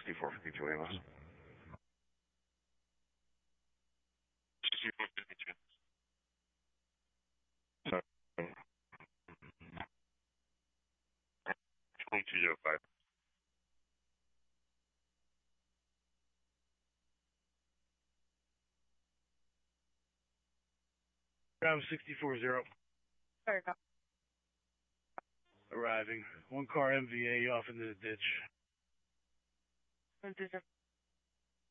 6452 Amos. 6452. Sorry. 2205. Bravo 640. Arriving. One car MVA off into the ditch.